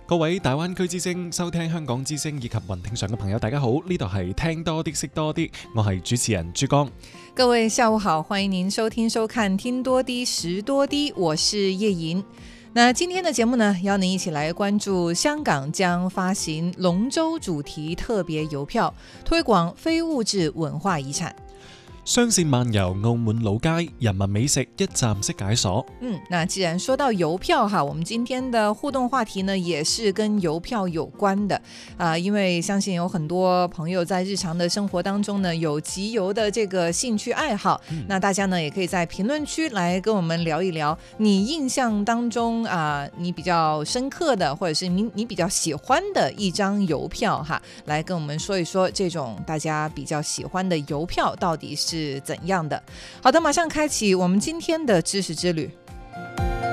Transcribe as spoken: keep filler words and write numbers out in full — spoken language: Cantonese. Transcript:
各位大灣區之聲收聽香港之聲以及雲聽上嘅朋友大家好，呢度係聽多啲識多啲，我係主持人珠江。 各位下午好，歡迎您收聽收看聽多啲識多啲，我是葉瑩。那今天的節目呢，邀您一起來關注香港將發行龍舟主題特別郵票，推廣非物質文化遺產。 雙線漫遊澳門老街，人民美食一站式解鎖。 嗯，那既然說到郵票哈，我們今天的互動話題呢，也是跟郵票有關的啊、呃，因為相信有很多朋友在日常的生活當中呢，有集郵的這個興趣愛好。嗯、那大家呢，也可以在評論區來跟我們聊一聊，你印象當中啊、呃，你比較深刻的，或者是你你比較喜歡的一張郵票哈，來跟我們說一說這種大家比較喜歡的郵票到底是是怎樣的。好的，馬上開啟我們今天的知識之旅。